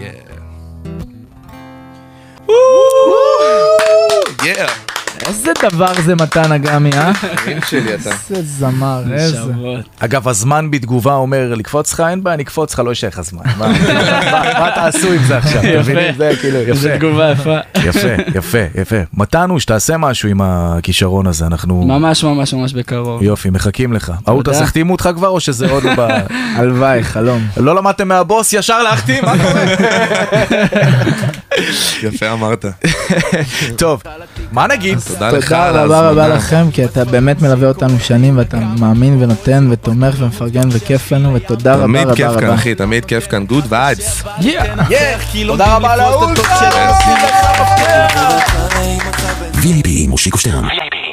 איזה דבר זה מתן אגמי, אין שלי אתה. איזה זמר, איזה. אגב, הזמן בתגובה אומר, לקפוץ לך, אין בעיה, נקפוץ לך, לא יישאר לך זמן. מה תעשו עם זה עכשיו? זה תגובה יפה. יפה. מתנו, שתעשה משהו עם הכישרון הזה, אנחנו... ממש בקרוב. יופי, מחכים לך. אהוד, אז החתימו אותך כבר, או שזה עוד לא ב... הלוואי, חלום. לא למדתם מהבוס, ישר להחתים, מה קורה? יפה אמרת. טוב, מה נגיד? תודה לך על תודה רבה ההזמנה. לכם, כי אתה באמת מלווה אותנו שנים, ואתה מאמין ונותן ותומך ומפרגן וכיף לנו, ותודה רבה רבה רבה. תמיד כיף כאן, אחי, תמיד כיף כאן. Good vibes. תודה רבה לאהוד. VIP מושיקו שטרן.